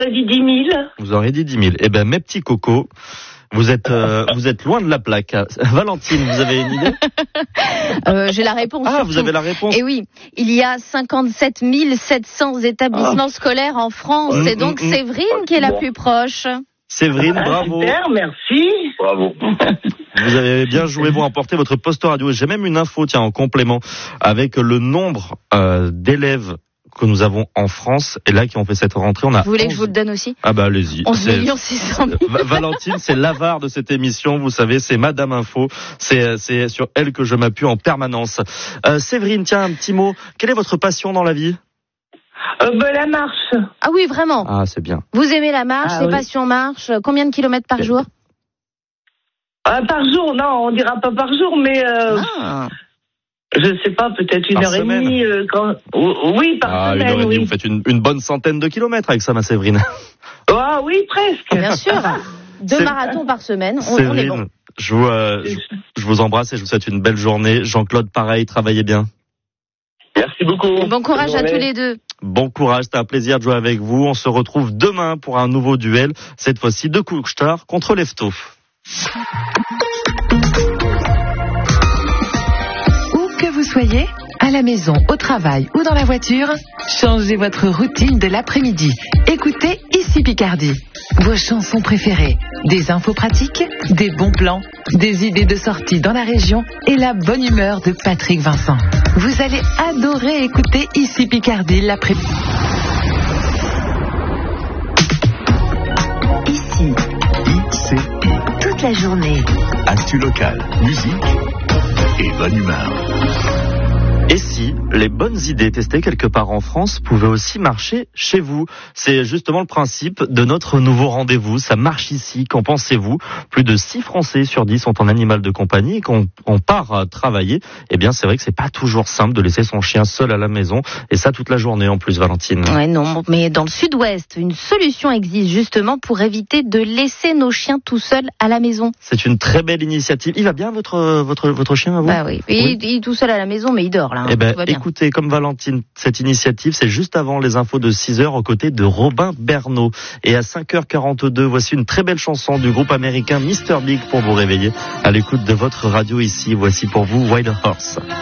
J'ai dit 10 000. Vous aurez dit 10 000. Eh ben, mes petits cocos, vous êtes loin de la plaque. Valentine, vous avez une idée? J'ai la réponse. Ah, surtout. vous avez la réponse? Et oui, il y a 57 700 établissements scolaires en France, et donc Séverine qui est la plus proche. Séverine, bravo. Super, merci. Bravo. Vous avez bien joué, vous remportez votre poste radio. J'ai même une info, tiens, en complément, avec le nombre d'élèves que nous avons en France, et là qui ont fait cette rentrée, on a. Vous voulez que je vous le donne aussi? Ah bah allez-y. 11 600 000. Valentine, c'est l'avare de cette émission, vous savez, c'est Madame Info, c'est sur elle que je m'appuie en permanence. Séverine, tiens, un petit mot, quelle est votre passion dans la vie? La marche. Ah oui, vraiment. Ah, c'est bien. Vous aimez la marche, les passions marche, combien de kilomètres par jour? Par jour, non, on dira pas par jour, mais je sais pas, peut-être une heure et demie. Oui, par semaine. 1 heure et demie, oui. vous faites une bonne centaine de kilomètres avec ça, ma Séverine. Ah oui, presque. Bien sûr. 2 marathons par semaine, on est Séverine, bon. je vous embrasse et je vous souhaite une belle journée. Jean-Claude, pareil, travaillez bien. Merci beaucoup. Bon courage à tous les deux. Bon courage, c'était un plaisir de jouer avec vous. On se retrouve demain pour un nouveau duel, cette fois-ci de Couche-Tard contre Lefto. Où que vous soyez, à la maison, au travail ou dans la voiture, changez votre routine de l'après-midi. Écoutez Ici Picardie. Vos chansons préférées, des infos pratiques, des bons plans, des idées de sortie dans la région et la bonne humeur de Patrick Vincent. Vous allez adorer écouter Ici Picardie l'après-midi. Ici, toute la journée. Actu locale, musique et bonne humeur. Et si les bonnes idées testées quelque part en France pouvaient aussi marcher chez vous? C'est justement le principe de notre nouveau rendez-vous. Ça marche ici. Qu'en pensez-vous? Plus de 6 Français sur 10 sont en animal de compagnie et quand on part travailler, eh bien, c'est vrai que c'est pas toujours simple de laisser son chien seul à la maison. Et ça toute la journée en plus, Valentine. Ouais, non, mais dans le sud-ouest, une solution existe justement pour éviter de laisser nos chiens tout seuls à la maison. C'est une très belle initiative. Il va bien votre chien à vous? Bah oui. Il est tout seul à la maison, mais il dort là. Eh ben, écoutez, comme Valentine, cette initiative, c'est juste avant les infos de 6h aux côtés de Robin Bernot. Et à 5h42, voici une très belle chanson du groupe américain Mr. Big pour vous réveiller. À l'écoute de votre radio ici, voici pour vous Wild Horse.